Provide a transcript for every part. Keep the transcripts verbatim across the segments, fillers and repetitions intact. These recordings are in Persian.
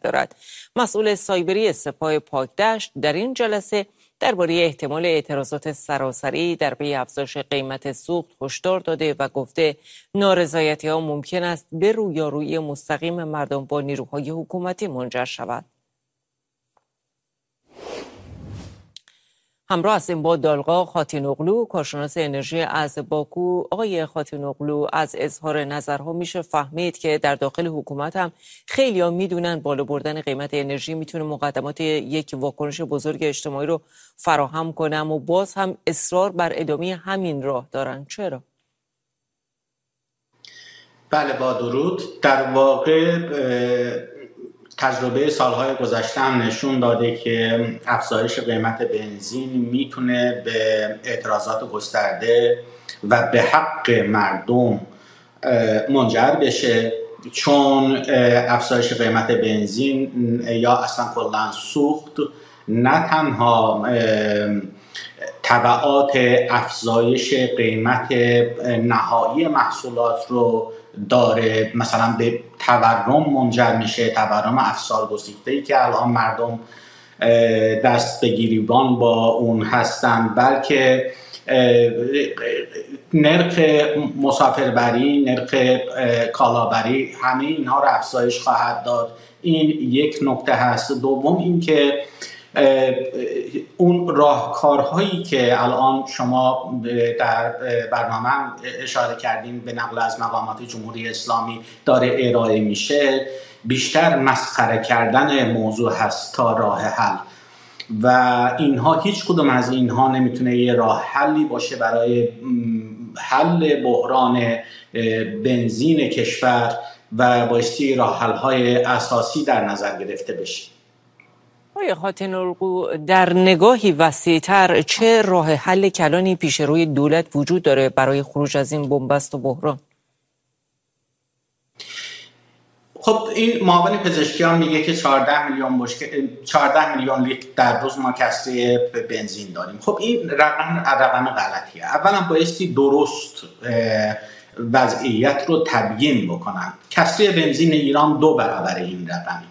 دارد. مسئول سایبری سپاه پاکدشت در این جلسه درباره احتمال اعتراضات سراسری در پی افزایش قیمت سوخت هشدار داده و گفته نارضایتی‌ها ممکن است به رویارویی مستقیم مردم با نیروهای حکومتی منجر شود. همراه هستیم با دالقا خاتینوغلو، کارشناس انرژی از باکو. آقای خاتینوغلو، از اظهار نظرها میشه فهمید که در داخل حکومت هم خیلی ها میدونن بالا بردن قیمت انرژی میتونه مقدمات یک واکنش بزرگ اجتماعی رو فراهم کنه، اما باز هم اصرار بر ادامه همین راه دارن. چرا؟ بله، با درود. در واقع تجربه سالهای گذشته هم نشون داده که افزایش قیمت بنزین میتونه به اعتراضات گسترده و به حق مردم منجر بشه، چون افزایش قیمت بنزین یا اصلا کلاً سوخت نه تنها تبعات افزایش قیمت نهایی محصولات رو داره، مثلا به تورم منجر میشه، تورم افسار گسیخته‌ای که الان مردم دست به گریبان با اون هستن، بلکه نرخ مسافربری، نرخ کالابری، همه اینها رو افزایش خواهد داد. این یک نکته هست. دوم این که اون راهکارهایی که الان شما در برنامه اشاره کردیم به نقل از مقامات جمهوری اسلامی داره ارائه میشه، بیشتر مسخره کردن موضوع هست تا راه حل، و اینها هیچ کدوم از اینها نمیتونه یه راه حلی باشه برای حل بحران بنزین کشور و بایستی راه حل‌های اساسی در نظر گرفته بشه. آقای خاتینوغلو، در نگاهی وسیع‌تر چه راه حل کلانی پیش روی دولت وجود داره برای خروج از این بنبست و بحران؟ خب این معاون پزشکی هم میگه که چهارده میلیون بشکه چهارده میلیون لیتر در روز ما کسری بنزین داریم. خب این رقم رقم غلطیه. اولا بایستی درست وضعیت رو تبیین بکنن. کسری بنزین ایران دو برابر این رقمه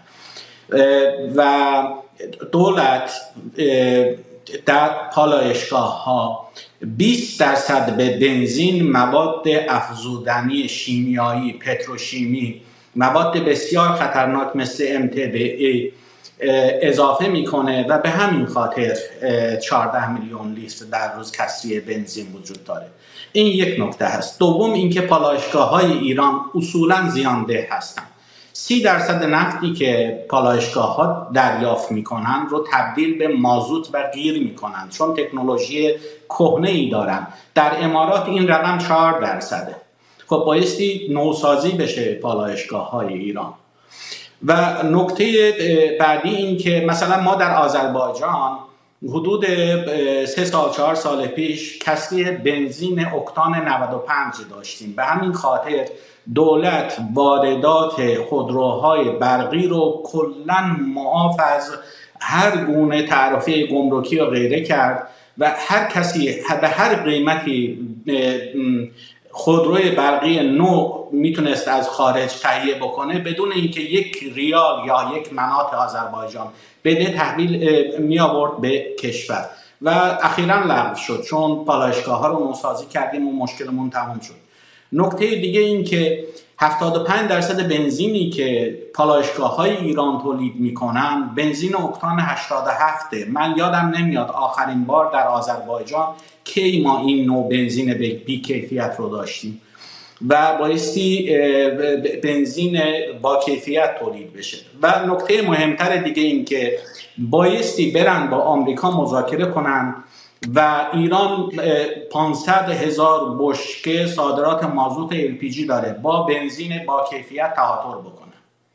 و دولت در پالایشگاه ها بیست درصد به بنزین مواد افزودنی شیمیایی، پتروشیمی، مواد بسیار خطرناک مثل ام تی بی ای اضافه میکنه و به همین خاطر چهارده میلیون لیتر در روز کسری بنزین وجود داره. این یک نکته هست. دوم اینکه پالایشگاه های ایران اصولا زیانده هستند. سی درصد نفتی که پالایشگاه ها دریافت میکنن رو تبدیل به مازوت و غیر میکنن، چون تکنولوژی کهنه ای دارن. در امارات این رقم چهار درصده. خب بایستی نوسازی بشه پالایشگاه های ایران. و نکته بعدی این که مثلا ما در آذربایجان حدود سه سال چهار سال پیش کسری بنزین اکتان نود و پنج داشتیم. به همین خاطر دولت واردات خودروهای برقی رو کلاً معاف از هر گونه تعرفه گمرکی و غیره کرد و هر کسی به هر قیمتی خودروی برقی نو میتونست از خارج تهیه بکنه بدون اینکه یک ریال یا یک منات آذربایجان بده تحویل می آورد به کشور و اخیراً لغو شد، چون پالایشگاه ها رو نوسازی کردیم و مشکلمون تموم شد. نکته دیگه این که هفتاد و پنج درصد بنزینی که پالایشگاه های ایران تولید میکنن بنزین اکتان هشتاد و هفت. من یادم نمیاد آخرین بار در آذربایجان کی ما این نوع بنزین بی کیفیت رو داشتیم و بایستی بنزین با کیفیت تولید بشه. و نکته مهمتر دیگه این که بایستی برن با آمریکا مذاکره کنن و ایران پانصد هزار بشکه صادرات مازوت ال پی جی داره، با بنزین با کیفیت تهاتر بکنه.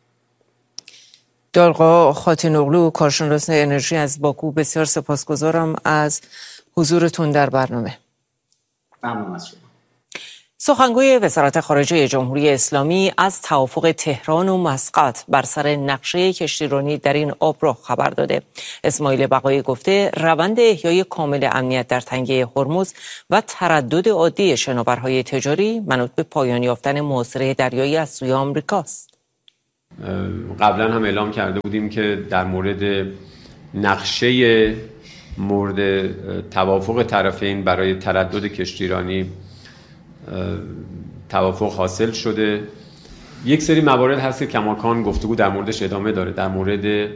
دالقا خاتینوغلو، کارشناس انرژی از باکو، بسیار سپاسگزارم از حضورتون در برنامه. ممنون از شما. سخنگوی وزارت خارجه جمهوری اسلامی از توافق تهران و مسقط بر سر نقشه کشتیرانی در این آبراه خبر داده. اسماعیل بقایی گفته روند احیای کامل امنیت در تنگه هرمز و تردد عادی شناورهای تجاری منوط به پایان یافتن محاصره دریایی از سوی آمریکاست. قبلا هم اعلام کرده بودیم که در مورد نقشه مورد توافق طرفین برای تردد کشتیرانی توافق حاصل شده. یک سری موارد هست که کماکان گفتگو در موردش ادامه داره، در مورد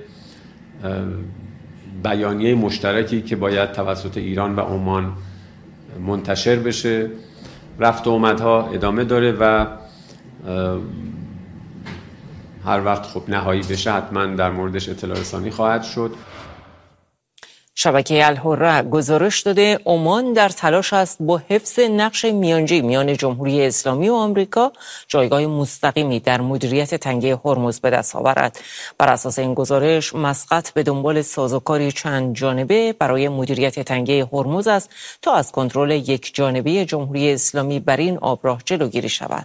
بیانیه مشترکی که باید توسط ایران و عمان منتشر بشه. رفت و آمدها ادامه داره و هر وقت خب نهایی بشه حتما در موردش اطلاع رسانی خواهد شد. شبکه الحره گزارش داده عمان در تلاش است با حفظ نقش میانجی میان جمهوری اسلامی و آمریکا جایگاه مستقیمی در مدیریت تنگه هرمز به دست آورد. بر اساس این گزارش مسقط به دنبال سازوکاری چند جانبه برای مدیریت تنگه هرمز است تا از کنترل یک جانبه جمهوری اسلامی بر این آبراه جلوگیری شود.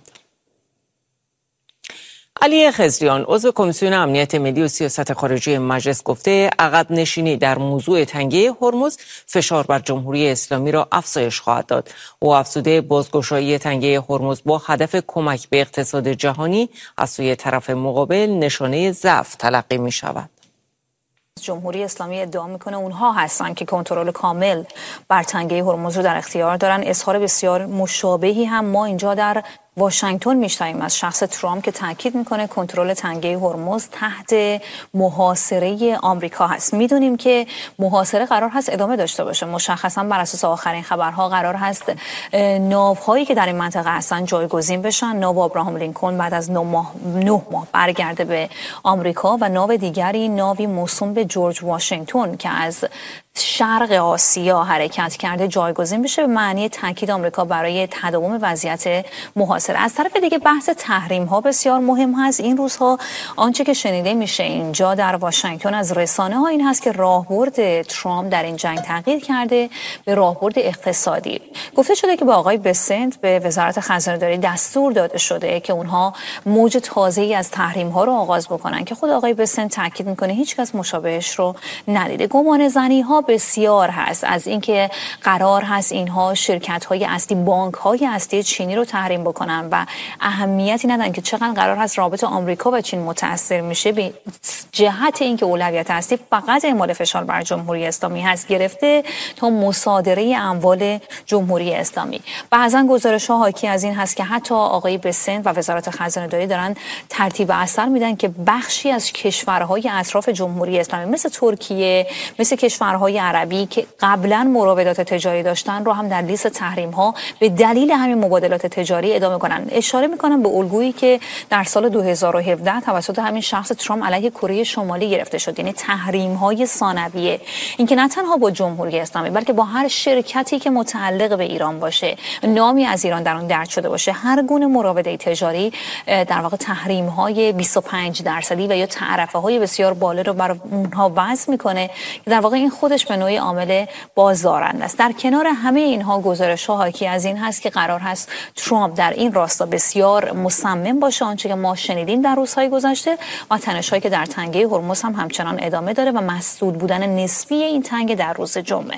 علی خضریان عضو کمیسیون امنیت ملی و سیاست خارجی مجلس گفته عقب نشینی در موضوع تنگه هرمز فشار بر جمهوری اسلامی را افزایش خواهد داد. او افزوده بازگشایی تنگه هرمز با هدف کمک به اقتصاد جهانی از سوی طرف مقابل نشانه ضعف تلقی می شود. جمهوری اسلامی ادعا میکنه اونها هستن که کنترل کامل بر تنگه هرمز رو در اختیار دارن. اظهار بسیار مشابهی هم ما اینجا در واشنگتن میشنویم از شخص ترامپ که تاکید میکنه کنترل تنگه هرمز تحت محاصره آمریکا هست. میدونیم که محاصره قرار هست ادامه داشته باشه. مشخصا بر اساس آخرین خبرها قرار هست ناوهایی که در این منطقه هستن جایگزین بشن. ناو ابراهام لینکلن بعد از نه ماه نه ماه برگرده به آمریکا و ناو دیگری ناوی موسوم به جورج واشنگتن که از شرق آسیا حرکت کرده جایگزین بشه، به معنی تاکید آمریکا برای تداوم وضعیت محاصره. از طرف دیگه بحث تحریم ها بسیار مهم هست. این روزها آنچه که شنیده میشه اینجا در واشنگتن از رسانه ها این هست که راهبرد ترامپ در این جنگ تغییر کرده به راهبرد اقتصادی. گفته شده که به آقای بسنت به وزارت خزانه‌داری دستور داده شده که اونها موج تازه‌ای از تحریم ها رو آغاز بکنن که خود آقای بسنت تاکید میکنه هیچ کس مشابهش رو ندیده. گمان زنی ها بسیار هست از اینکه قرار هست اینها شرکت‌های اصلی، بانک‌های اصلی چینی رو تحریم بکنن و اهمیتی ندن که چقدر قرار هست رابطه آمریکا و چین متاثر میشه، به جهت اینکه اولویت اصلی فقط اعمال فشار بر جمهوری اسلامی هست گرفته تا مصادره اموال جمهوری اسلامی. بعضا گزارش‌ها حاکی از این هست که حتی آقای بسنت و وزارت خزانه‌داری دارن ترتیب اثر میدن که بخشی از کشورهای اطراف جمهوری اسلامی مثل ترکیه، مثل کشورهای عربی که قبلا مراودات تجاری داشتن رو هم در لیست تحریم ها به دلیل همین مبادلات تجاری ادامه کنن. اشاره میکنم به الگویی که در سال دو هزار و هفده توسط همین شخص ترامپ علیه کره شمالی گرفته شد، یعنی تحریم های ثانویه. اینکه نه تنها با جمهوری اسلامی بلکه با هر شرکتی که متعلق به ایران باشه، نامی از ایران در اون درج شده باشه، هر گونه مراوده تجاری در واقع تحریم های بیست و پنج درصدی و یا تعرفه های بسیار بالا رو بر اونها وضع میکنه که در واقع این خودش به نوعی عامل بازدارنده است. در کنار همه اینها گزارش‌ها حاکی از این هست که قرار هست ترامپ در این راستا بسیار مصمم باشه. آنچه که ما شنیدیم در روزهای گذشته و تنش‌هایی که در تنگه هرمز هم همچنان ادامه داره و مسدود بودن نسبی این تنگه در روز جمعه.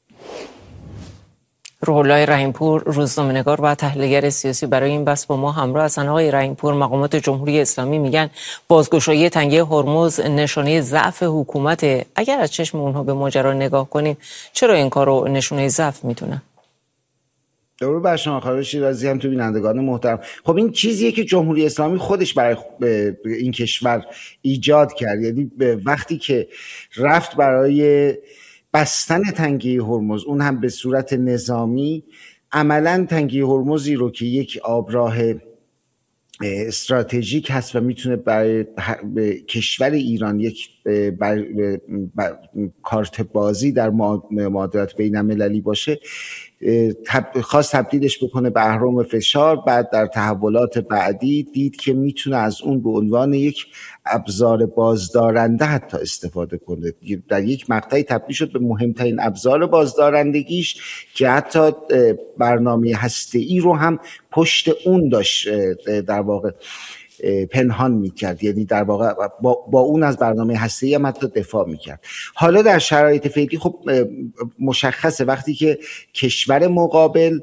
روح الله رحیمپور، روزنامه‌نگار و تحلیلگر سیاسی، برای این بحث با ما همراه هستند. آقای رحیمپور، مقامات جمهوری اسلامی میگن بازگشایی تنگه هرمز نشانه ضعف حکومت. اگر از چشم اونها به ماجرا نگاه کنیم، چرا این کارو نشونه ضعف میتونن؟ درود بر شما خانم شیرازی، هم تو بینندگان محترم. خب این چیزیه که جمهوری اسلامی خودش برای این کشور ایجاد کرد. یعنی وقتی که رفت برای بستن تنگه هرمز، اون هم به صورت نظامی، عملاً تنگه هرمزی رو که یک آبراه استراتژیک هست و میتونه برای کشور ایران یک بر بر کارت بازی در معادلات بین المللی باشه، خواست تبدیلش بکنه به اهرم فشار. بعد در تحولات بعدی دید که میتونه از اون به عنوان یک ابزار بازدارنده حتی استفاده کنه. در یک مقطعی تبدیل شد به مهمترین ابزار بازدارندگیش که حتی برنامه هسته‌ای رو هم پشت اون داشت در واقع پنهان میکرد. یعنی در واقع با, با اون از برنامه هسته‌ای هم حتی دفاع میکرد. حالا در شرایط فعلی خب مشخصه وقتی که کشور مقابل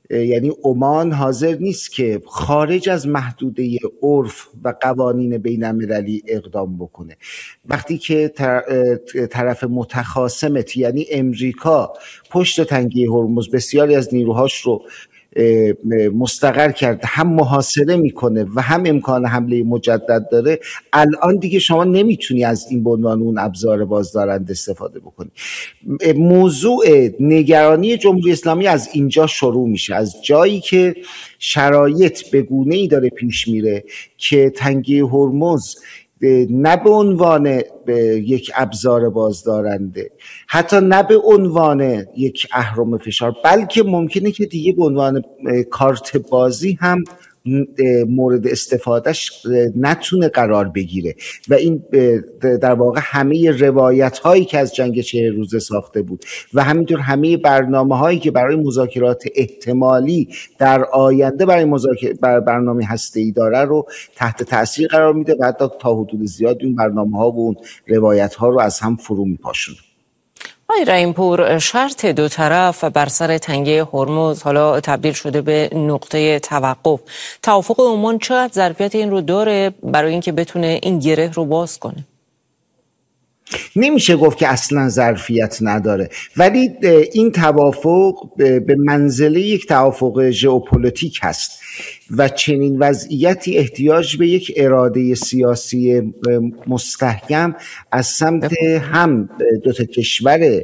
یعنی عمان حاضر نیست که خارج از محدوده عرف و قوانین بین المللی اقدام بکنه. وقتی که طرف متخاصمت یعنی امریکا پشت تنگه هرمز بسیاری از نیروهاش رو مستقر کرده، هم محاصره میکنه و هم امکان حمله مجدد داره، الان دیگه شما نمیتونی از این به عنوان اون ابزار بازدارنده استفاده بکنی. موضوع نگرانی جمهوری اسلامی از اینجا شروع میشه، از جایی که شرایط به گونه‌ای داره پیش میره که تنگه هرمز نه به عنوان یک ابزار بازدارنده، حتی نه به عنوان یک اهرم فشار، بلکه ممکنه که دیگه به عنوان کارت بازی هم مورد استفادهش نتونه قرار بگیره و این در واقع همه روایت هایی که از جنگ چهل روزه ساخته بود و همینطور همه برنامه هایی که برای مذاکرات احتمالی در آینده برای مذاکره بر برنامه هسته‌ای داره رو تحت تاثیر قرار میده و حتی تا حدود زیاد این برنامه ها و اون روایت ها رو از هم فرو میپاشونه. آقای رحیم‌پور، شرط دو طرف بر سر تنگه هرمز حالا تبدیل شده به نقطه توقف. توافق عمان چقدر ظرفیت این رو داره برای اینکه بتونه این گره رو باز کنه؟ نمیشه گفت که اصلا ظرفیت نداره، ولی این توافق به منزله یک توافق ژئوپلیتیک هست و چنین وضعیتی احتیاج به یک اراده سیاسی مستحکم از سمت هم دو تا کشور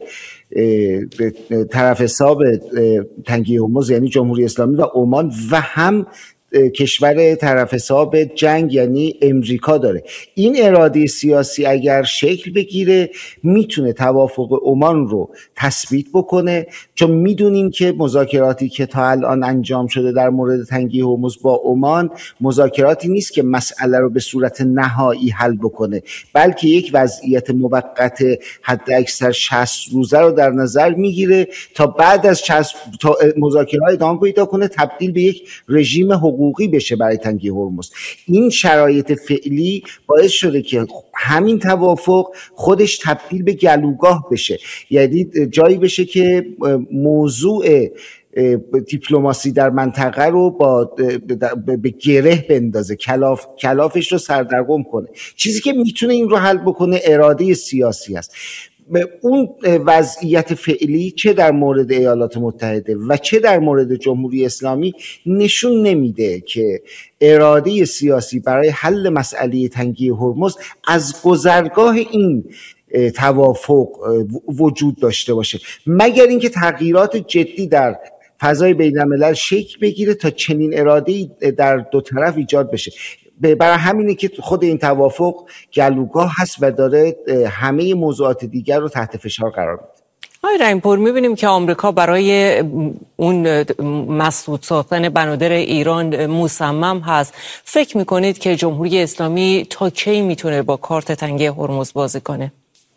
طرف حساب تنگه هرمز یعنی جمهوری اسلامی و عمان و هم کشور طرف حساب جنگ یعنی امریکا داره. این اراده سیاسی اگر شکل بگیره میتونه توافق عمان رو تثبیت بکنه، چون میدونیم که مذاکراتی که تا الان انجام شده در مورد تنگه هرمز با عمان مذاکراتی نیست که مسئله رو به صورت نهایی حل بکنه، بلکه یک وضعیت موقت حد اکثر شصت روزه رو در نظر میگیره تا بعد از شصت تا مذاکرات ادامه پیدا کنه تبدیل به یک رژیم حقوقی بشه برای تنگه هرمز. این شرایط فعلی باعث شده که همین توافق خودش تبدیل به گلوگاه بشه، یعنی جایی بشه که موضوع دیپلماسی در منطقه رو با به گره بندازه، کلاف کلافش رو سردرگم کنه. چیزی که میتونه این رو حل بکنه اراده سیاسی است. اون وضعیت فعلی چه در مورد ایالات متحده و چه در مورد جمهوری اسلامی نشون نمیده که اراده سیاسی برای حل مسئله تنگه هرمز از گذرگاه این توافق وجود داشته باشه، مگر اینکه تغییرات جدی در فضای بین الملل شکل بگیره تا چنین اراده‌ای در دو طرف ایجاد بشه. برای همینه که خود این توافق گلوگاه هست و داره همه موضوعات دیگر رو تحت فشار قرار میده. آقای رحیم‌پور، می‌بینیم که آمریکا برای اون مسدود ساختن بنادر ایران مصمم هست. فکر می‌کنید که جمهوری اسلامی تا کی میتونه با کارت تنگه هرمز بازی کنه؟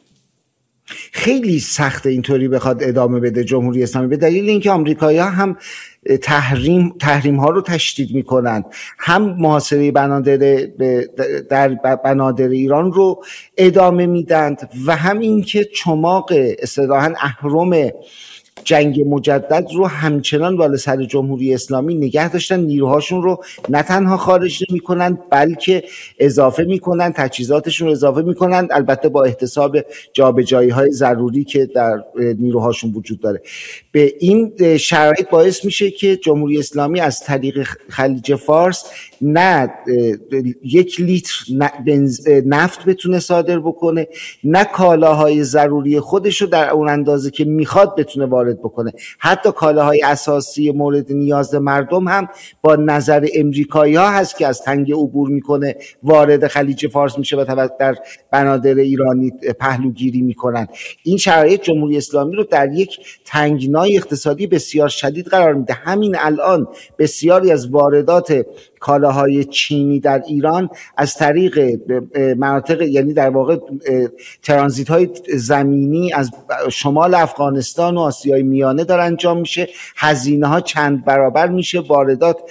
خیلی سخته اینطوری بخواد ادامه بده جمهوری اسلامی، به دلیل اینکه آمریکایی‌ها هم تحریم تحریم ها رو تشدید میکنند، هم محاصره بنادر در بنادر ایران رو ادامه میدند و هم اینکه چماق اصطلاحاً اهرم جنگ مجدد رو همچنان بالا سر جمهوری اسلامی نگه داشتن. نیروهاشون رو نه تنها خارج نمی‌کنند بلکه اضافه می‌کنند، تجهیزاتشون رو اضافه می‌کنند، البته با احتساب جابجایی‌های ضروری که در نیروهاشون وجود داره. به این شرایط باعث میشه که جمهوری اسلامی از طریق خلیج فارس نه یک لیتر نفت بتونه صادر بکنه، نه کالاهای ضروری خودش رو در اون اندازه که میخواد بتونه وارد بکنه. حتی کالاهای اساسی مورد نیاز مردم هم با نظر امریکایی ها هست که از تنگه عبور میکنه وارد خلیج فارس میشه و در بنادر ایرانی پهلوگیری میکنن. این شرایط جمهوری اسلامی رو در یک تنگنای اقتصادی بسیار شدید قرار میده. همین الان بسیاری از واردات کالاهای چینی در ایران از طریق مناطق یعنی در واقع ترانزیت های زمینی از شمال افغانستان و آسیای میانه داره انجام میشه. هزینه ها چند برابر میشه، واردات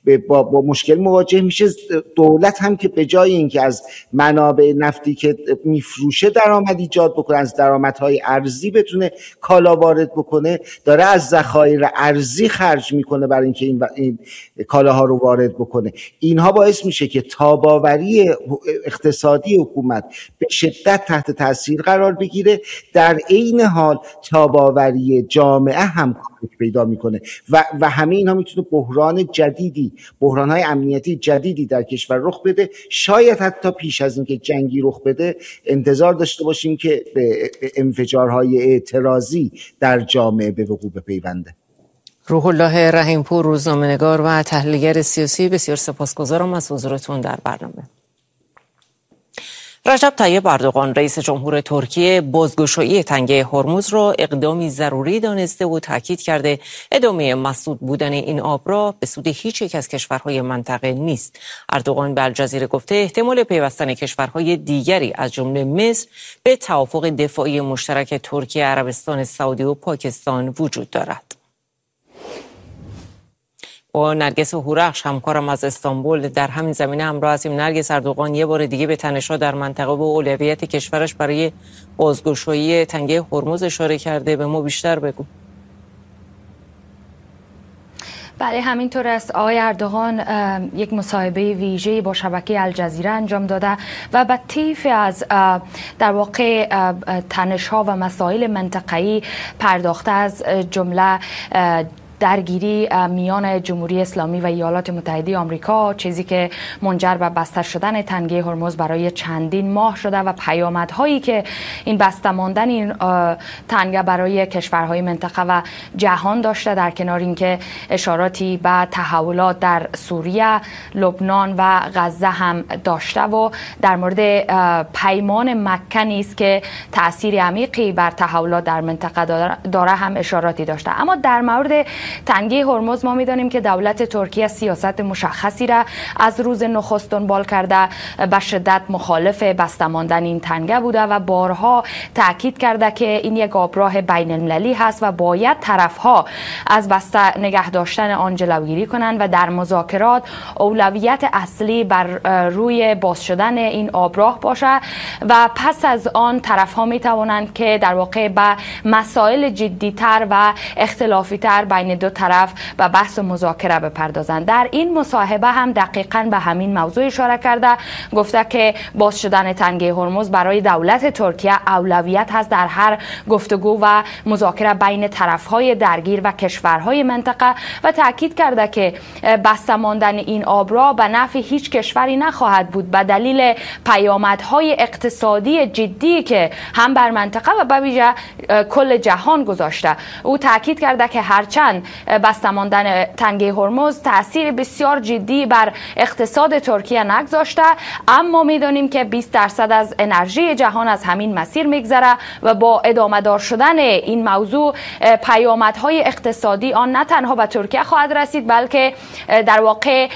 با, با مشکل مواجه میشه. دولت هم که به جای اینکه از منابع نفتی که میفروشه درآمد ایجاد بکنه، از درآمدهای ارزی بتونه کالا وارد بکنه، داره از ذخایر ارزی خرج میکنه برای اینکه این, این کالاها رو وارد بکنه. اینها باعث میشه که تاباوری اقتصادی حکومت به شدت تحت تاثیر قرار بگیره، در عین حال تاباوری جامعه هم پیدا میکنه و و همه اینها میتونه بحران جدیدی، بحران‌های امنیتی جدیدی در کشور رخ بده. شاید حتی پیش از اینکه جنگی رخ بده انتظار داشته باشیم که به انفجارهای اعتراضی در جامعه به وقوع بپیونده. روح الله رحیمپور، روزنامه‌نگار و تحلیلگر سیاسی، بسیار سپاسگزارم از حضورتون در برنامه. رجب طیب اردوغان رئیس جمهور ترکیه بازگشایی تنگه هرمز را اقدامی ضروری دانسته و تاکید کرده ادامه مسدود بودن این آب را به سود هیچ یک از کشورهای منطقه نیست. اردوغان به الجزیره گفته احتمال پیوستن کشورهای دیگری از جمله مصر به توافق دفاعی مشترک ترکیه، عربستان سعودی و پاکستان وجود دارد. با نرگس هورخش همکارم از استانبول در همین زمینه همراه هستیم. نرگس، اردوغان یه بار دیگه به تنش‌ها در منطقه و اولویت کشورش برای بازگشایی تنگه هرمز اشاره کرده. به ما بیشتر بگو. بله همینطور است. آقای اردوغان یک مصاحبه ویژه‌ای با شبکه الجزیره انجام داده و به طیف از در واقع تنش‌ها و مسائل منطقه‌ای پرداخته، از جمله درگیری میان جمهوری اسلامی و ایالات متحده آمریکا، چیزی که منجر به بسته شدن تنگه هرمز برای چندین ماه شده و پیامدهایی که این بسته ماندن این تنگه برای کشورهای منطقه و جهان داشته، در کنار اینکه اشاراتی به تحولات در سوریه، لبنان و غزه هم داشته و در مورد پیمان مکه نیست که تأثیر عمیقی بر تحولات در منطقه داره هم اشاراتی داشته. اما در مورد تنگه هرمز ما می‌دانیم که دولت ترکیه سیاست مشخصی را از روز نخست دنبال کرده، به شدت مخالف بسته ماندن این تنگه بوده و بارها تاکید کرده که این یک آبراه بین‌المللی هست و باید طرف‌ها از بسته نگه داشتن آن جلوگیری کنند و در مذاکرات اولویت اصلی بر روی باز شدن این آبراه باشه و پس از آن طرف‌ها می‌توانند که در واقع به مسائل جدی‌تر و اختلافی‌تر بین دو طرف و بحث و مذاکره بپردازند. در این مصاحبه هم دقیقاً به همین موضوع اشاره کرده، گفته که باز شدن تنگه هرمز برای دولت ترکیه اولویت هست در هر گفتگو و مذاکره بین طرفهای درگیر و کشورهای منطقه و تاکید کرده که بسته ماندن این آب را به نفع هیچ کشوری نخواهد بود به دلیل پیامدهای اقتصادی جدی که هم بر منطقه و به ویژه کل جهان گذاشته. او تاکید کرده که هرچند بسته ماندن تنگه هرمز تأثیر بسیار جدی بر اقتصاد ترکیه نگذاشته، اما میدانیم که بیست درصد از انرژی جهان از همین مسیر میگذره و با ادامه دار شدن این موضوع پیامدهای اقتصادی آن نه تنها به ترکیه خواهد رسید، بلکه در واقع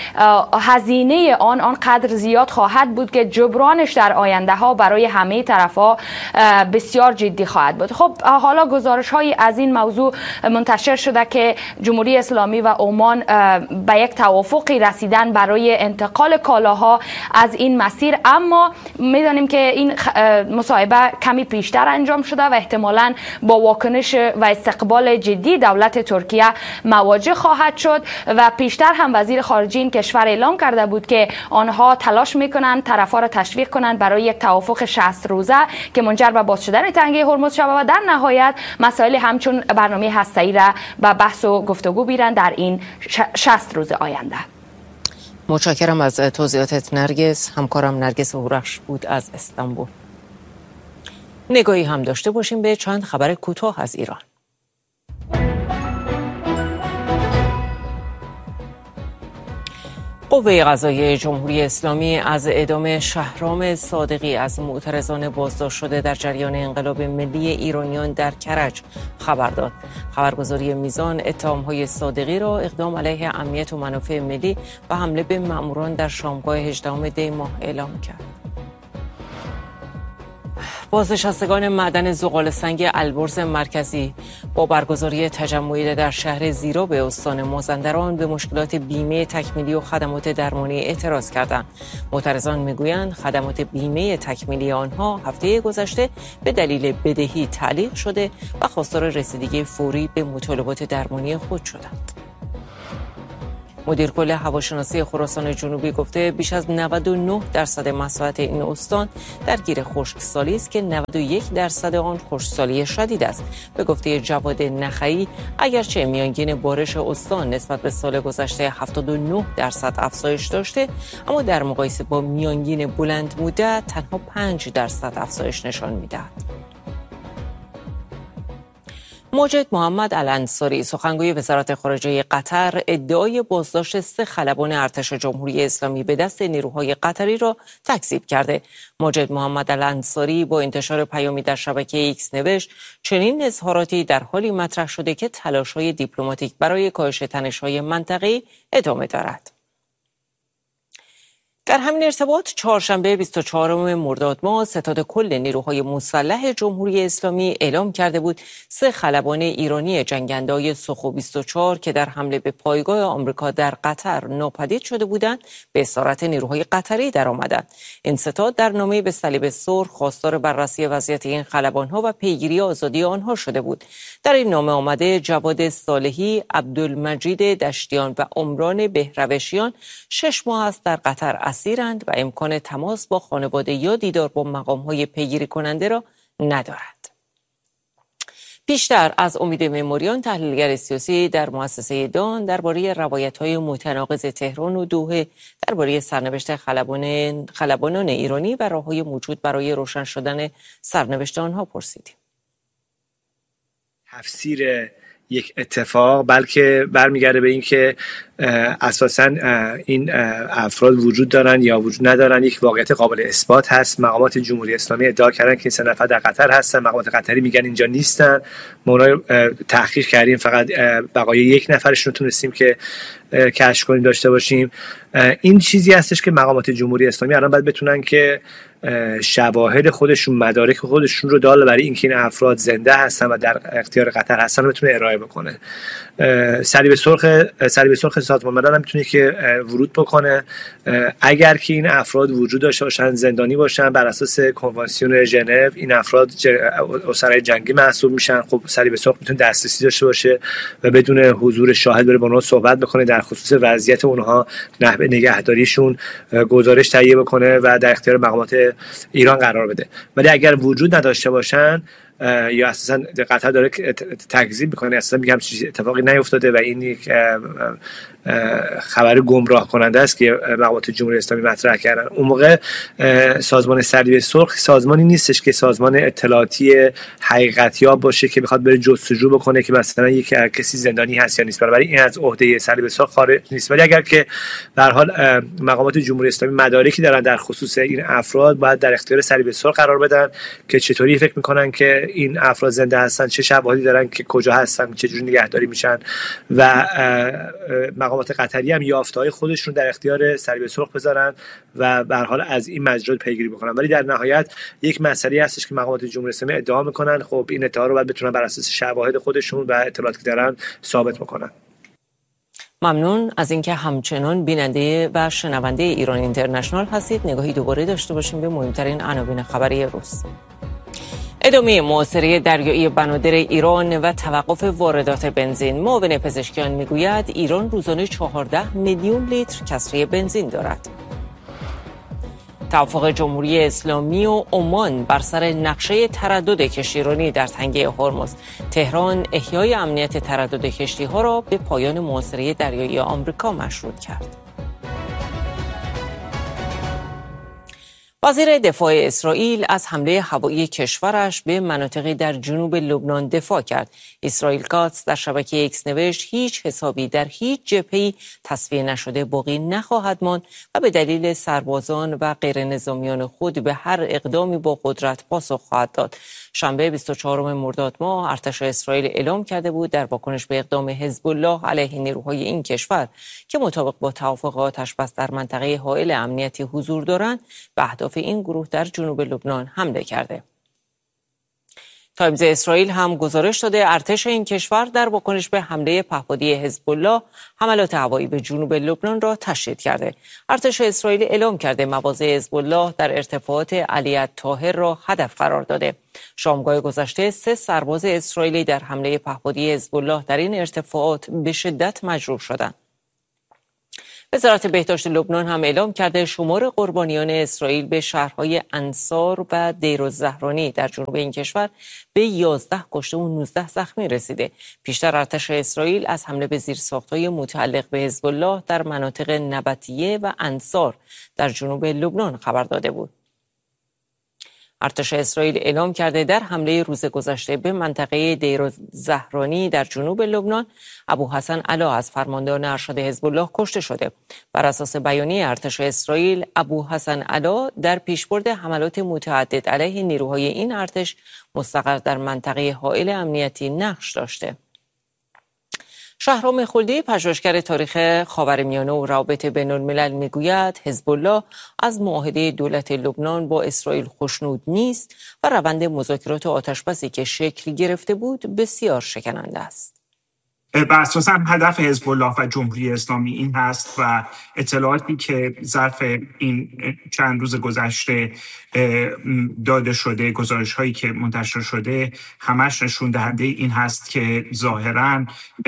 هزینه آن آنقدر زیاد خواهد بود که جبرانش در آینده ها برای همه طرفها بسیار جدی خواهد بود. خب حالا گزارش های از این موضوع منتشر شده که جمهوری اسلامی و عمان به یک توافقی رسیدن برای انتقال کالاها از این مسیر، اما میدانیم که این مصاحبه کمی پیشتر انجام شده و احتمالاً با واکنش و استقبال جدی دولت ترکیه مواجه خواهد شد و پیشتر هم وزیر خارجه این کشور اعلام کرده بود که آنها تلاش میکنند طرفها را تشویق کنند برای یک توافق شصت روزه که منجر به باز شدن تنگه هرمز شود و در نهایت مسائل همچون برنامه هسته‌ای را به بحث و گفتگو بیرن در این شصت روز آینده. متشکرم از توضیحاتت نرگس. همکارم نرگس هورخش بود از استانبول. نگاهی هم داشته باشیم به چند خبر کوتاه از ایران. قوه قضاییه جمهوری اسلامی از اعدام شهرام صادقی از معترضان بازداشت شده در جریان انقلاب ملی ایرانیان در کرج خبر داد. خبرگزاری میزان اتهام‌های صادقی را اقدام علیه امنیت و منافع ملی و حمله به ماموران در شامگاه هجدهم دی ماه اعلام کرد. بازنشستگان معدن زغال سنگ البرز مرکزی با برگزاری تجمعی در شهر زیرا به استان مازندران به مشکلات بیمه تکمیلی و خدمات درمانی اعتراض کردند. معترضان میگویند خدمات بیمه تکمیلی آنها هفته گذشته به دلیل بدهی تعلیق شده و خواستار رسیدگی فوری به مطالبات درمانی خود شدند. مدیر کل هواشناسی خراسان جنوبی گفته بیش از نود و نه درصد مساحت این استان درگیر خشکسالی است که نود و یک درصد آن خشکسالی شدید است. به گفته جواد نخعی اگرچه میانگین بارش استان نسبت به سال گذشته هفتاد و نه درصد افزایش داشته، اما در مقایسه با میانگین بلند مدت تنها پنج درصد افزایش نشان می‌دهد. ماجد محمد الانصاری سخنگوی وزارت خارجه قطر ادعای بازداشت سه خلبان ارتش جمهوری اسلامی به دست نیروهای قطری را تکذیب کرده. ماجد محمد الانصاری با انتشار پیامی در شبکه ایکس نوشت چنین اظهاراتی در حالی مطرح شده که تلاش‌های دیپلماتیک برای کاهش تنش‌های منطقه‌ای ادامه دارد. در همین ارتباط چهارشنبه بیست و چهارم مرداد ماه ستاد کل نیروهای مسلح جمهوری اسلامی اعلام کرده بود سه خلبان ایرانی جنگنده‌های سخو بیست و چهار که در حمله به پایگاه آمریکا در قطر ناپدید شده بودند به اسارت نیروهای قطری درآمدند. این ستاد در نامه به صلیب سرخ خواستار بررسی وضعیت این خلبان‌ها و پیگیری آزادی آنها شده بود. در این نامه آمده جواد صالحی، عبدالمجید دشتیان و عمران بهروشیان شش ماه است در قطر اسیرند و امکان تماس با خانواده یا دیدار با مقام‌های پیگیری کننده را ندارند. پیشتر از امید مموریان تحلیلگر سیاسی در مؤسسه دان درباره روایت‌های متناقض تهران و دوحه درباره سرنوشت خلبان خلبانان ایرانی و راه‌های موجود برای روشن شدن سرنوشت آنها پرسیدیم. تفسیر یک اتفاق بلکه برمیگرده به این که اساساً این افراد وجود دارن یا وجود ندارن، یک واقعیت قابل اثبات هست. مقامات جمهوری اسلامی ادعا کردن که این سه نفر در قطر هستن، مقامات قطری میگن اینجا نیستن. ما اونها تحقیق کردیم، فقط بقای یک نفرشون تونستیم که کشف کنیم داشته باشیم. این چیزی هستش که مقامات جمهوری اسلامی الان باید بتونن که شواهد خودشون، مدارک خودشون رو دال برای اینکه این افراد زنده هستن و در اختیار قطر هستن بتونه ارائه بکنه. صلیب سرخ صلیب سرخ سازمان ملل هم میتونه که ورود بکنه اگر که این افراد وجود داشته باشن، زندانی باشن. بر اساس کنوانسیون ژنو این افراد اسرای جنگی محسوب میشن. خب صلیب سرخ میتونه دسترسی داشته باشه و بدون حضور شاهد بره با اونها صحبت بکنه، در خصوص وضعیت اونها، نحوه نگهداریشون گزارش تهیه بکنه و در اختیار مقامات ایران قرار بده. ولی اگر وجود نداشته باشن یا اساسا قطر داره تکذیب میکنه، اساسا میگم چیزی اتفاقی نیفتاده و این یک خبر گمراه کننده است که مقامات جمهوری اسلامی مطرح کردن. اون موقع سازمان صلیب سرخ سازمانی نیستش که سازمان اطلاعاتی حقیقتیاب باشه که بخواد بره جستجو بکنه که مثلا یک کسی زندانی هست یا نیست. برای این از عهده صلیب سرخ خارج نیست. ولی اگر که به هر حال مقامات جمهوری اسلامی مدارکی دارن در خصوص این افراد، باید در اختیار صلیب سرخ قرار بدن که چطوری فکر میکنن که این افراد زنده هستن، چه شواهدی دارن که کجا هستن، چه جوری نگهداری میشن و مقامات قطری هم یافته‌های خودشون در اختیار صلیب سرخ بذارن و به هر حال از این مجرد پیگیری بکنن. ولی در نهایت یک مسئله هستش که مقامات جمهوری اسلامی ادعا میکنن، خب این ادعا رو باید بتونن بر اساس شواهد خودشون و اطلاعاتی که دارن ثابت بکنن. ممنون از اینکه همچنان بیننده و شنونده ایران اینترنشنال هستید. نگاهی دوباره داشته باشیم به مهمترین عناوین خبری روز. ادامه محاصره دریایی بنادر ایران و توقف واردات بنزین. معاون پزشکیان میگوید ایران روزانه چهارده میلیون لیتر کسری بنزین دارد. توافق جمهوری اسلامی و عمان بر سر نقشه تردد کشتیرانی در تنگه هرمز. تهران احیای امنیت تردد کشتی‌ها را به پایان محاصره دریایی آمریکا مشروط کرد. وزیر دفاع اسرائیل از حمله هوایی کشورش به مناطقی در جنوب لبنان دفاع کرد. اسرائیل کاتس در شبکه ایکس نوشت هیچ حسابی در هیچ جبهه‌ای تصفیه نشده باقی نخواهد ماند و به دلیل سربازان و غیر نظامیان خود به هر اقدامی با قدرت پاسخ خواهد داد. شنبه بیست و چهارم مرداد ماه ارتش اسرائیل اعلام کرده بود در واکنش به اقدام حزب الله علیه نیروهای این کشور که مطابق با توافق آتش بس در منطقه حائل امنیتی حضور دارند به اهداف این گروه در جنوب لبنان حمله کرده. تایمز اسرائیل هم گزارش داده ارتش این کشور در واکنش به حمله پهپادی حزب الله حملات هوایی به جنوب لبنان را تشدید کرده. ارتش اسرائیل اعلام کرده مواضع حزب الله در ارتفاعات علی الطاهر را هدف قرار داده. شامگاه گذشته سه سرباز اسرائیلی در حمله پهپادی حزب الله در این ارتفاعات به شدت مجروح شدند. وزارت بهداشت لبنان هم اعلام کرده شمار قربانیان اسرائیل به شهرهای انصار و دیرالزهرانی در جنوب این کشور به یازده کشته و نوزده زخمی رسیده. پیشتر ارتش اسرائیل از حمله به زیرساخت‌های متعلق به حزب الله در مناطق نبطیه و انصار در جنوب لبنان خبر داده بود. ارتش اسرائیل اعلام کرده در حمله روز گذشته به منطقه دیرالزهرانی در جنوب لبنان ابوحسن علا از فرماندهان ارشد حزب الله کشته شده. بر اساس بیانیه ارتش اسرائیل، ابوحسن علا در پیشبرد حملات متعدد علیه نیروهای این ارتش مستقر در منطقه حائل امنیتی نقش داشته. شهرام خلدی، پژوهشگر تاریخ خاورمیانه و روابط بین‌الملل میگوید حزب الله از معاهده دولت لبنان با اسرائیل خوشنود نیست و روند مذاکرات آتشبسی که شکل گرفته بود بسیار شکننده است. بر اساس هدف حزب الله و جمهوری اسلامی این هست و اطلاعاتی که ظرف این چند روز گذشته داده شده، گزارش هایی که منتشر شده، همش نشون دهنده این هست که ظاهراً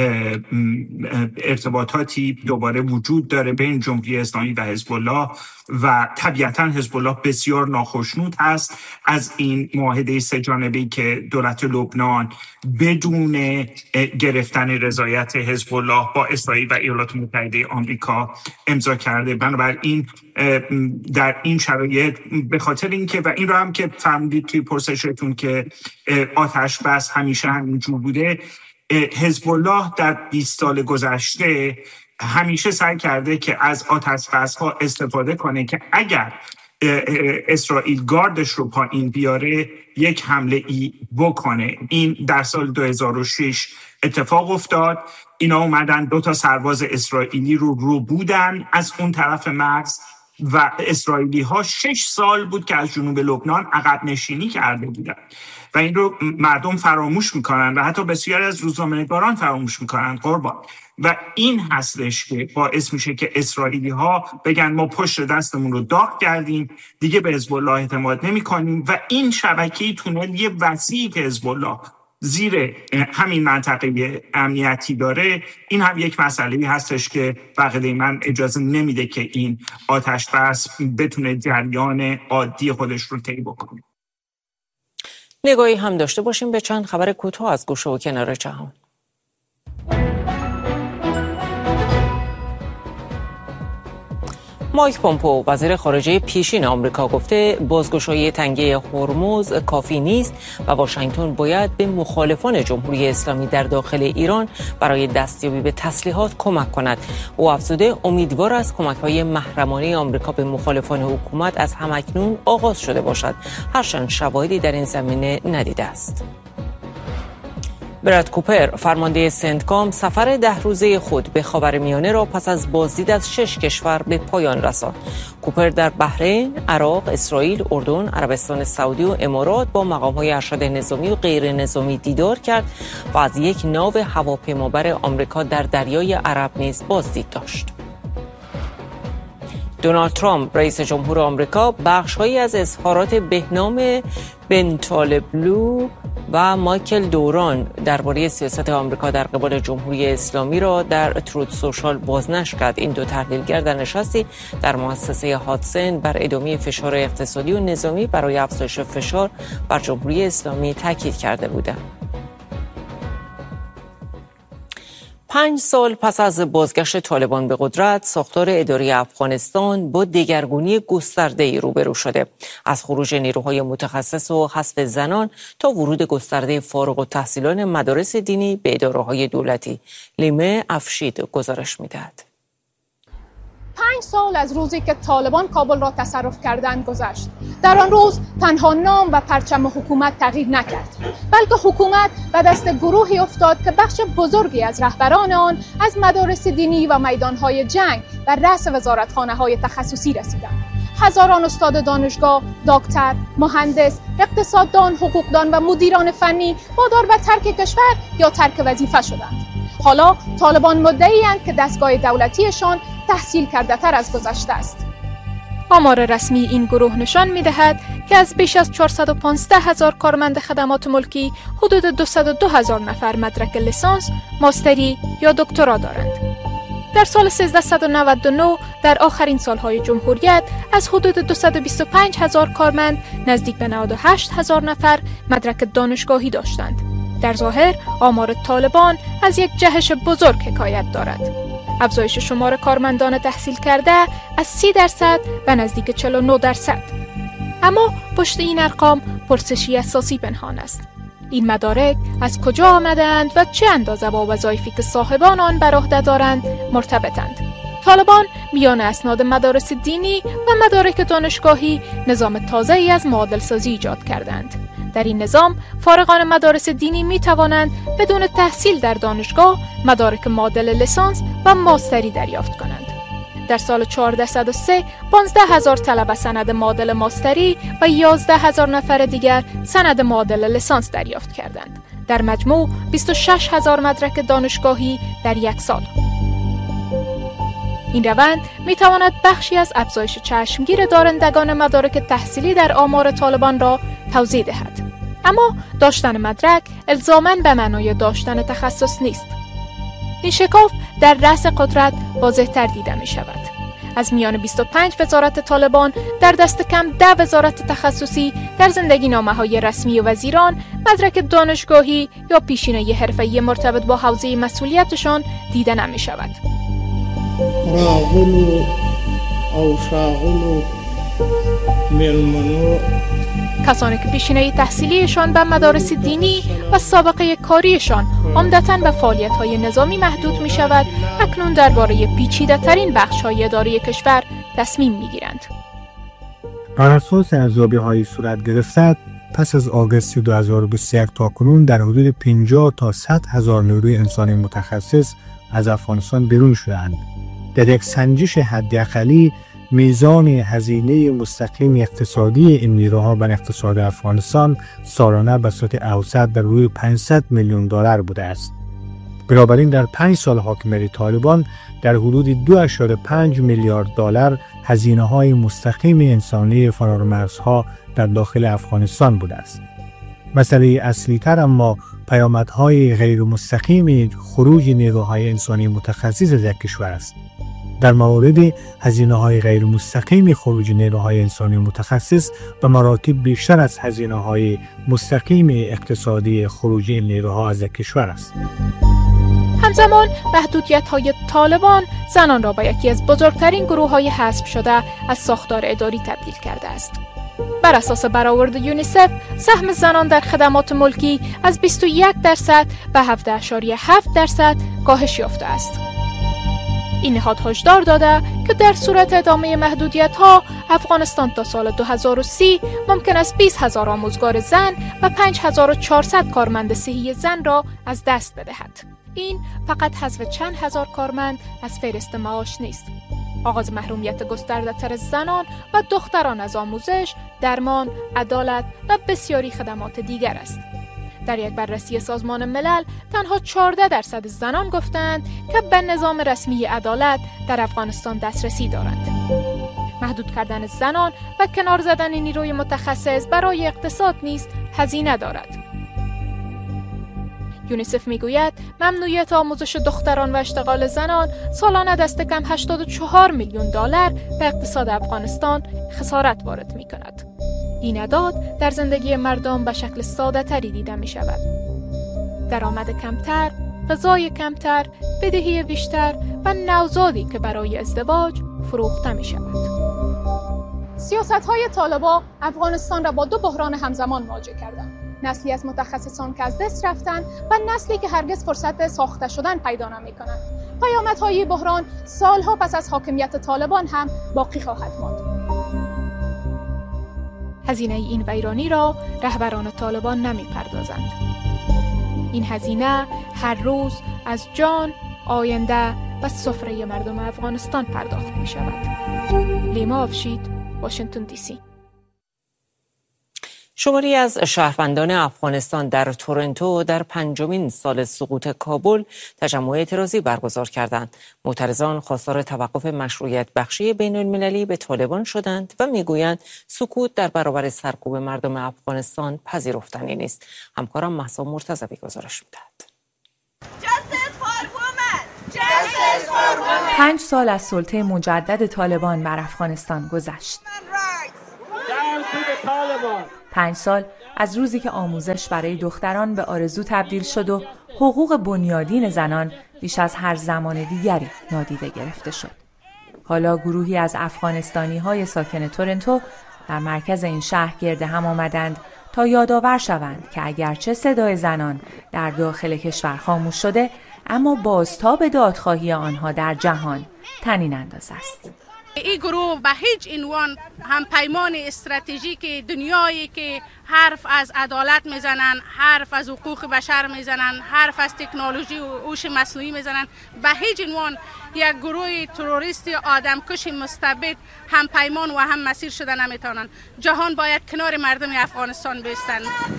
ارتباطاتی دوباره وجود داره بین جمهوری اسلامی و حزب الله و طبیعتاً حزب الله بسیار ناخشنود هست از این معاهده سه جانبه‌ای که دولت لبنان بدون گرفتن رضایت حزب الله با اسرائیل و ایالات متحده آمریکا امضا کرده. بنابراین در این شرایط به خاطر اینکه و این رو هم که فهمیدید توی پرسشتون که آتش بس همیشه همینجور بوده، حزب الله در بیست سال گذشته همیشه سعی کرده که از آتش بس ها استفاده کنه که اگر اسرائیل گاردش رو پایین بیاره یک حمله ای بکنه. این در سال دو هزار و شش اتفاق افتاد. اینا اومدن دو تا سرباز اسرائیلی رو رو بودن از اون طرف مرز و اسرائیلی ها شش سال بود که از جنوب لبنان عقب نشینی کرده بودن و این رو مردم فراموش میکنن و حتی بسیاری از روزنامه‌نگاران فراموش میکنن قربان. و این هستش که باعث میشه که اسرائیلی ها بگن ما پشت دستمون رو داغ کردیم، دیگه به حزب الله اعتماد نمی کنیم و این شبکه تونلی وسیعی که حزب الله زیر همین منطقه امنیتی داره، این هم یک مسئله هستش که بقیه من اجازه نمیده که این آتش بس بتونه جریان عادی خودش رو طی بکنه. نگاهی هم داشته باشیم به چند خبر کوتاه از گوشه و کنار جهان. مایک پومپئو وزیر خارجه پیشین آمریکا گفته بازگشایی تنگه هرمز کافی نیست و واشنگتن باید به مخالفان جمهوری اسلامی در داخل ایران برای دستیابی به تسلیحات کمک کند. او افزوده امیدوار است کمک‌های محرمانه آمریکا به مخالفان حکومت از همکنون آغاز شده باشد، هرچند شواهدی در این زمینه ندیده است. براد کوپر فرمانده سنتکام سفر ده روزه خود به خاورمیانه را پس از بازدید از شش کشور به پایان رساند. کوپر در بحرین، عراق، اسرائیل، اردن، عربستان سعودی و امارات با مقام‌های ارشد نظامی و غیر نظامی دیدار کرد و از یک ناو هواپیمابر آمریکا در دریای عرب نیز بازدید داشت. دونالد ترامپ رئیس جمهور آمریکا بخش‌هایی از اظهارات بهنام بنتالبلو و مایکل دوران درباره سیاست آمریکا در قبال جمهوری اسلامی را در ترود سوشال بازنشر کرد. این دو تحلیلگر در نشستی در مؤسسه هادسن بر ادامه فشار اقتصادی و نظامی برای افزایش فشار بر جمهوری اسلامی تاکید کرده بودند. پنج سال پس از بازگشت طالبان به قدرت، ساختار اداری افغانستان با دگرگونی گسترده‌ای روبرو شده. از خروج نیروهای متخصص و حذف زنان تا ورود گسترده فارغ التحصیلان مدارس دینی به اداره‌های دولتی. لیمه افشید گزارش می‌دهد. پنج سال از روزی که طالبان کابل را تصرف کردند گذشت. در آن روز تنها نام و پرچم حکومت تغییر نکرد، بلکه حکومت به دست گروهی افتاد که بخش بزرگی از رهبران آن از مدارس دینی و میدانهای جنگ و رأس وزارتخانه‌های تخصصی رسیدند. هزاران استاد دانشگاه، دکتر، مهندس، اقتصاددان، حقوقدان و مدیران فنی وادار به ترک کشور یا ترک وظیفه شدند. حالا طالبان مدعی‌اند که دستگاه دولتیشان تحصیل کرده تر از گذشته است. آمار رسمی این گروه نشان می‌دهد که از بیش از چهارصد و پانزده هزار کارمند خدمات ملکی حدود دویست و دو هزار نفر مدرک لیسانس، ماستری یا دکترا دارند. در سال سیزده و نود و نه در آخرین سالهای جمهوریت از حدود دویست و بیست و پنج هزار کارمند نزدیک به نود و هشت هزار نفر مدرک دانشگاهی داشتند. در ظاهر آمار طالبان از یک جهش بزرگ حکایت دارد. افزایش شمار کارمندان تحصیل کرده از سی درصد به نزدیک چهل و نه درصد. اما پشت این ارقام پرسشی اساسی پنهان است. این مدارک از کجا آمدند و چه اندازه با وظایفی که صاحبان آن بر عهده دارند مرتبطند؟ طالبان میان اسناد مدارس دینی و مدارک دانشگاهی نظام تازه‌ای از معادل سازی ایجاد کردند. در این نظام فارغان مدارس دینی می توانند بدون تحصیل در دانشگاه مدارک معادل لیسانس و ماستری دریافت کنند. در سال چهارصد و سه پانزده هزار طلبه سند معادل ماستری و یازده هزار نفر دیگر سند معادل لیسانس دریافت کردند. در مجموع بیست و شش هزار مدرک دانشگاهی در یک سال. این روند می تواند بخشی از افزایش چشمگیر دارندگان مدارک تحصیلی در آمار طالبان را توضیح دهد. اما داشتن مدرک الزاماً به معنای داشتن تخصص نیست. این شکاف در رأس قدرت واضح‌تر دیده می شود. از میان بیست و پنج وزارت طالبان در دست کم ده وزارت تخصصی در زندگی نامه‌های رسمی وزیران مدرک دانشگاهی یا پیشینه حرفه‌ای مرتبط با حوزه مسئولیتشان دیده نمی شود. راغلو او شاغلو ملمنو کسانی که پیشینه تحصیلیشان به مدارس دینی و سابقه کاریشان عمدتاً به فعالیت‌های نظامی محدود می شود، اکنون درباره پیچیده‌ترین بخش‌های اداری کشور تصمیم می‌گیرند. بر اساس ارزیابی‌های صورت گرفته پس از آگوست دو هزار و بیست و یک تاکنون در حدود پنجاه تا صد هزار نیروی انسانی متخصص از افغانستان بیرون شدند. در یک سنجش حداقلی میزان هزینه مستقیم اقتصادی این نیروها بر اقتصاد افغانستان سالانه به صورت اوسط در حدود پانصد میلیون دلار بوده است. بنابراین در پنج سال حاکمیت طالبان در حدود دو ممیز پنج میلیارد دلار هزینه‌های مستقیم انسانی فرامرزها در داخل افغانستان بوده است. مسئله اصلی تر اما پیامدهای غیر مستقیم خروج نیروهای انسانی متخصص از یک کشور است. در مورد هزینه‌های غیر مستقیم خروج نیروهای انسانی متخصص به مراتب بیشتر از هزینه‌های مستقیم اقتصادی خروج این نیروها از یک کشور است. همزمان محدودیت‌های طالبان زنان را به یکی از بزرگترین گروه‌های حذف شده از ساختار اداری تبدیل کرده است. بر اساس برآورد یونیسف، سهم زنان در خدمات ملکی از بیست و یک درصد به هفده اشاریه هفت درصد کاهش یافته است. این نهاد هشدار داده که در صورت ادامه محدودیت‌ها افغانستان تا سال دو هزار و سی ممکن است بیست هزار آموزگار زن و پنج هزار و چهارصد کارمند صحی زن را از دست بدهد. این فقط حذف چند هزار کارمند از فهرست معاش نیست. آغاز محرومیت گسترده‌تر از زنان و دختران از آموزش، درمان، عدالت و بسیاری خدمات دیگر است. در یک بررسی سازمان ملل تنها چهارده درصد زنان گفتند که به نظام رسمی عدالت در افغانستان دسترسی دارند. محدود کردن زنان و کنار زدن نیروی متخصص برای اقتصاد نیز هزینه دارد. یونیسف میگوید ممنوعیت آموزش دختران و اشتغال زنان سالانه دست کم هشتاد و چهار میلیون دلار به اقتصاد افغانستان خسارت وارد می کند. این اعداد در زندگی مردم به شکل ساده تری دیده می شود. درآمد کمتر، غذای کمتر، بدهی بیشتر و نوزادی که برای ازدواج فروخته می شود. سیاست‌های طالبان افغانستان را با دو بحران همزمان مواجه کردند. نسلی از متخصصان که از دست رفتند و نسلی که هرگز فرصت ساخته شدن پیدا نمی‌کنند. پیامدهای بحران سالها پس از حاکمیت طالبان هم باقی خواهد ماند. هزینه این ویرانی را رهبران طالبان نمی‌پردازند. این هزینه هر روز از جان، آینده و سفره مردم افغانستان پرداخت می‌شود. لیما افشید، واشنگتن دی سی. شماری از شهروندان افغانستان در تورنتو در پنجمین سال سقوط کابل تجمع اعتراضی برگزار کردند. معترضان خواستار توقف مشروعیت بخشی بین المللی به طالبان شدند و میگویند سکوت در برابر سرکوب مردم افغانستان پذیرفتنی نیست. همکارم مهسا مرتضوی گزارش می‌دهد. پنج سال از سلطه مجدد طالبان بر افغانستان گذشت. پنج سال از روزی که آموزش برای دختران به آرزو تبدیل شد و حقوق بنیادین زنان بیش از هر زمان دیگری نادیده گرفته شد. حالا گروهی از افغانستانی‌های ساکن تورنتو در مرکز این شهر گرد هم آمدند تا یادآور شوند که اگرچه صدای زنان در داخل کشور خاموش شده، اما بازتاب دادخواهی آنها در جهان طنین انداز است. این گروه به هیچ عنوان هم پیمان استراتژیک دنیایی که حرف از عدالت میزنن، حرف از حقوق بشر میزنن، حرف از تکنولوژی و هوش مصنوعی میزنن، به هیچ عنوان یک گروه تروریست آدمکش مستبد هم پیمان و هم مسیر شده نمیتونن. جهان باید کنار مردم افغانستان بایستند.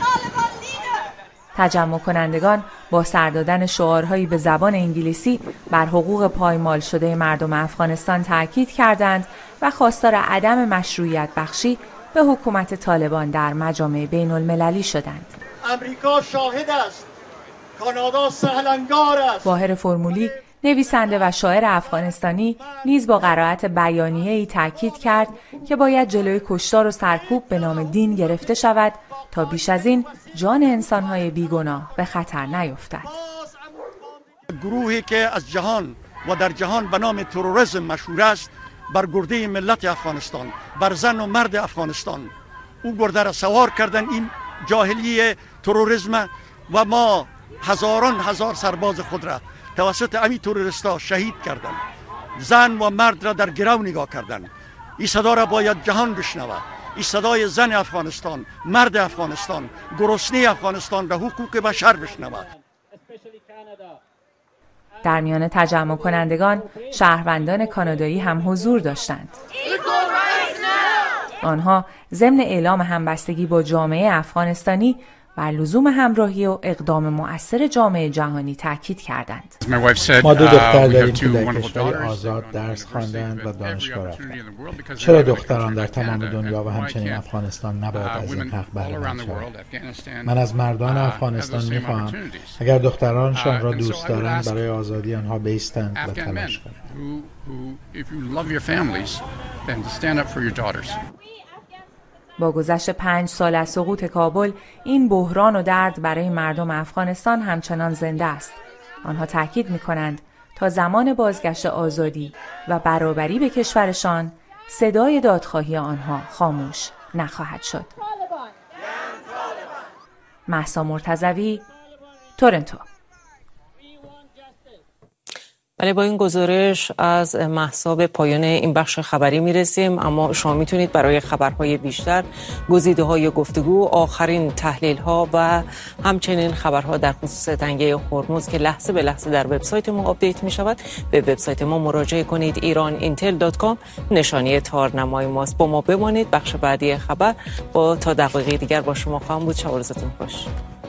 تجمع کنندگان با سر دادن شعارهایی به زبان انگلیسی بر حقوق پایمال شده مردم افغانستان تاکید کردند و خواستار عدم مشروعیت بخشی به حکومت طالبان در مجامع بین المللی شدند. امریکا شاهد است، کانادا سهلنگار است. واهر فرمولی، نویسنده و شاعر افغانستانی، نیز با قرائت بیانیه‌ای تاکید کرد که باید جلوی کشتار و سرکوب به نام دین گرفته شود تا بیش از این جان انسان‌های بیگناه به خطر نیفتد. گروهی که از جهان و در جهان به نام تروریسم مشهور است، بر گرده ملت افغانستان، بر زن و مرد افغانستان، او گرده را سوار کردن، این جاهلی تروریسم، و ما هزاران هزار سرباز خود را توسط امی تروریستا شهید کردن، زن و مرد را در گرو نگاه کردن. این صدا را باید جهان بشنود. این صدای زن افغانستان، مرد افغانستان، گرسنه افغانستان و حقوق بشر بشنود. در میان تجمع کنندگان شهروندان کانادایی هم حضور داشتند. آنها ضمن اعلام همبستگی با جامعه افغانستانی بر لزوم همراهی و اقدام مؤثر جامعه جهانی تاکید کردند. ما دو دختر داریم که در کشوری آزاد درس خواندند و دانشگاه رفتند. چرا دختران در تمام دنیا و همچنین افغانستان نباید از این حق بهره مند شوند؟ من از مردان افغانستان می‌خواهم اگر دخترانشان را دوست دارند برای آزادی آنها بایستند و تلاش کنند. با گذشت پنج سال از سقوط کابل، این بحران و درد برای مردم افغانستان همچنان زنده است. آنها تاکید می‌کنند تا زمان بازگشت آزادی و برابری به کشورشان، صدای دادخواهی آنها خاموش نخواهد شد. مهسا مرتضوی، تورنتو. بله، با این گزارش از مهسا به پایان این بخش خبری میرسیم، اما شما میتونید برای خبرهای بیشتر، گزیده‌های گفتگو، آخرین تحلیل‌ها و همچنین خبرها در خصوص تنگه هرمز که لحظه به لحظه در وبسایت ما آپدیت میشود، به وبسایت ما مراجعه کنید. ایران اینتل دات کام نشانی تارنمای ماست. با ما بمانید. بخش بعدی خبر با تا دقیقه دیگر با شما خواهم بود. شب و روزتون خوش.